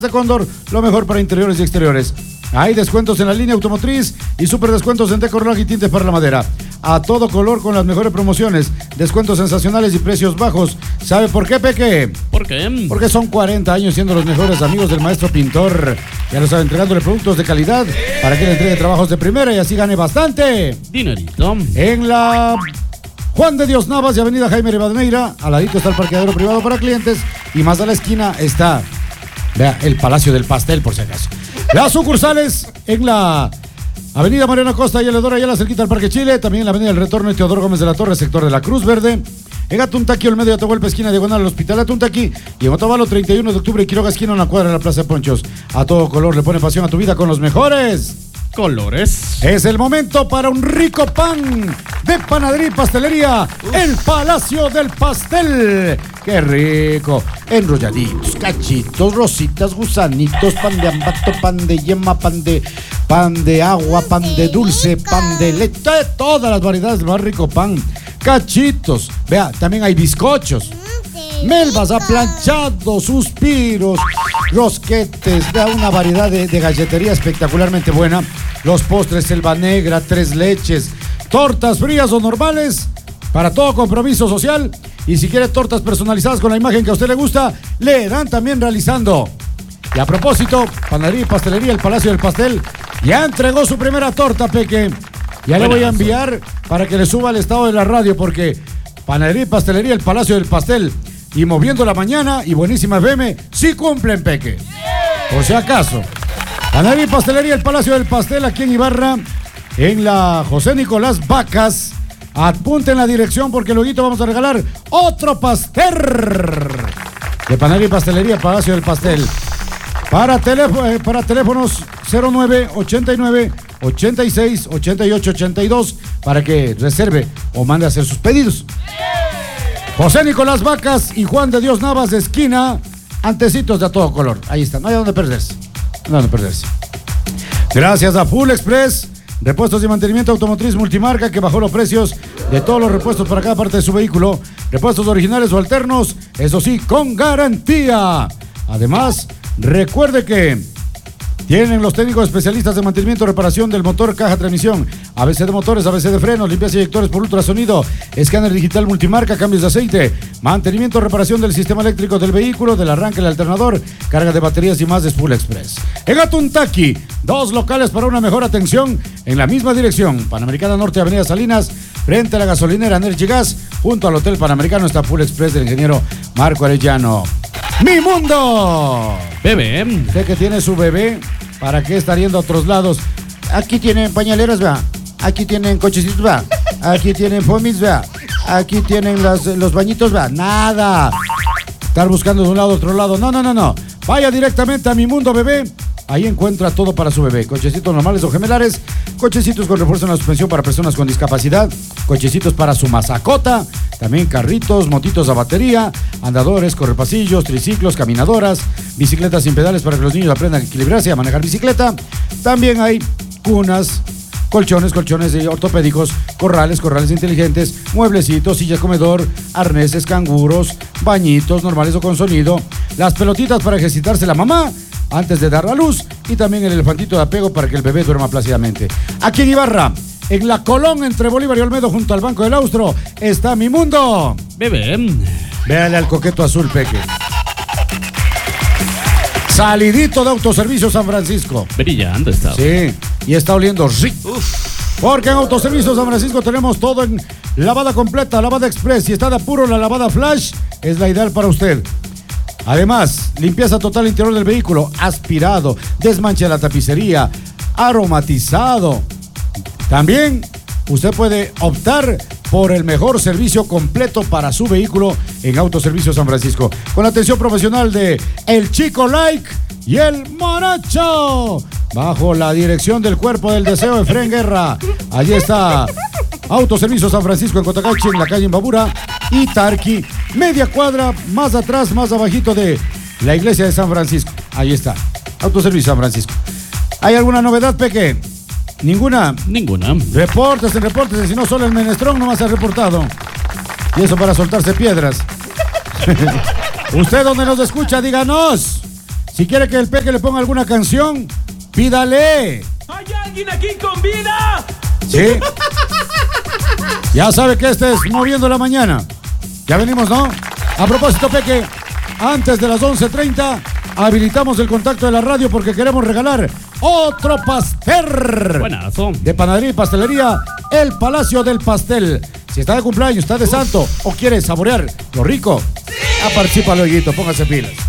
de Cóndor, lo mejor para interiores y exteriores. Hay descuentos en la línea automotriz y super descuentos en decorreloj y tintes para la madera. A todo color con las mejores promociones, descuentos sensacionales y precios bajos. ¿Sabe por qué, Peque? ¿Por qué? Porque son 40 años siendo los mejores amigos del maestro pintor. Ya lo sabe, entregándole productos de calidad para que le entregue trabajos de primera y así gane bastante Dinerito. en la Juan de Dios Navas y Avenida Jaime Rivadeneira. Al ladito está el parqueadero privado para clientes y más a la esquina está, vea, el Palacio del Pastel, por si acaso. Las sucursales en la Avenida Mariano Costa y Eledora Ayala, cerquita al Parque Chile. También en la Avenida del Retorno y Teodoro Gómez de la Torre, sector de la Cruz Verde. En Atuntaqui, el medio de Atahualpa, esquina diagonal al Hospital Atuntaqui. Y en Otavalo, 31 de octubre y Quiroga, esquina, una cuadra de la Plaza de Ponchos. A todo color le pone pasión a tu vida con los mejores colores. Es el momento para un rico pan de panadería y pastelería. El Palacio del Pastel. ¡Qué rico! Enrolladitos, cachitos, rositas, gusanitos, pan de ambato, pan de yema, pan de agua, pan de dulce, pan de leche, todas las variedades del más rico pan. Cachitos, vea, también hay bizcochos, melvas, aplanchados, suspiros, rosquetes, vea, una variedad de galletería espectacularmente buena. Los postres, selva negra, tres leches, tortas frías o normales, para todo compromiso social. Y si quiere tortas personalizadas con la imagen que a usted le gusta, le dan también realizando. Y a propósito, panadería y pastelería, el Palacio del Pastel, ya entregó su primera torta, Peque. Ya le voy a enviar para que le suba al estado de la radio, porque panadería y pastelería, el Palacio del Pastel y Moviendo la Mañana y Buenísima FM sí cumplen, Peque. Por si acaso. Panadería y pastelería, el Palacio del Pastel, aquí en Ibarra, en la José Nicolás Vacas. Apunten la dirección porque luego vamos a regalar otro pastel de panadería y pastelería, Palacio del Pastel. Para teléfonos 0989 86 88 82 para que reserve o mande a hacer sus pedidos. José Nicolás Vacas y Juan de Dios Navas de esquina, antecitos de a todo color. Ahí está, no hay donde perderse. No hay donde perderse. Gracias a Full Express, repuestos de mantenimiento automotriz multimarca, que bajó los precios de todos los repuestos para cada parte de su vehículo. Repuestos originales o alternos, eso sí, con garantía. Además, recuerde que tienen los técnicos especialistas de mantenimiento y reparación del motor, caja, transmisión, ABC de motores, ABC de frenos, limpieza de inyectores por ultrasonido, escáner digital multimarca, cambios de aceite, mantenimiento, reparación del sistema eléctrico del vehículo, del arranque, el alternador, carga de baterías y más de Full Express. En Atuntaqui, 2 locales para una mejor atención en la misma dirección. Panamericana Norte, Avenida Salinas, frente a la gasolinera Energy Gas, junto al Hotel Panamericano está Full Express del ingeniero Marco Arellano. ¡Mi mundo! Bebé. Usted que tiene su bebé, ¿para qué estar yendo a otros lados? Aquí tienen pañaleras, vea. Aquí tienen cochecitos, vea. Aquí tienen pomits, vea. Aquí tienen los bañitos, vea. Nada. Estar buscando de un lado a otro lado. No. Vaya directamente a Mi Mundo Bebé. Ahí encuentra todo para su bebé. Cochecitos normales o gemelares. Cochecitos con refuerzo en la suspensión para personas con discapacidad. Cochecitos para su mascota. También carritos, motitos a batería, andadores, correpasillos, triciclos, caminadoras, bicicletas sin pedales para que los niños aprendan a equilibrarse y a manejar bicicleta. También hay cunas, colchones ortopédicos, corrales inteligentes, mueblecitos, sillas comedor, arneses, canguros, bañitos normales o con sonido, las pelotitas para ejercitarse la mamá antes de dar a luz y también el elefantito de apego para que el bebé duerma plácidamente. Aquí en Ibarra, en la Colón, entre Bolívar y Olmedo, junto al Banco del Austro, está Mi Mundo Bebé. Véale al coqueto azul, Peque. Salidito de Autoservicio San Francisco. Brillante está. Sí, y está oliendo rico. Porque en Autoservicio San Francisco tenemos todo en lavada completa, lavada express. Si está de apuro, la lavada flash es la ideal para usted. Además, limpieza total interior del vehículo, aspirado, desmanche de la tapicería, aromatizado. También usted puede optar por el mejor servicio completo para su vehículo en Autoservicio San Francisco, con la atención profesional de El Chico Like y El Moracho, bajo la dirección del Cuerpo del Deseo de Efren Guerra. Allí está Autoservicio San Francisco en Cotacachi, en la calle Imbabura, y Tarqui, media cuadra más atrás, más abajito de la iglesia de San Francisco. Ahí está, Autoservicio San Francisco. ¿Hay alguna novedad, Peque? ¿Ninguna? Ninguna. Reportes, si no solo el Menestrón nomás se ha reportado. Y eso para soltarse piedras. Usted donde nos escucha, díganos. Si quiere que el Peque le ponga alguna canción, pídale. ¿Hay alguien aquí con vida? Sí. Ya sabe que este es Moviendo la Mañana. Ya venimos, ¿no? A propósito, Peque, antes de las 11:30 habilitamos el contacto de la radio porque queremos regalar otro pastel. Buenazo. De Panadería y Pastelería El Palacio del Pastel. Si está de cumpleaños, está de santo o quiere saborear lo rico, participa luego, póngase pilas.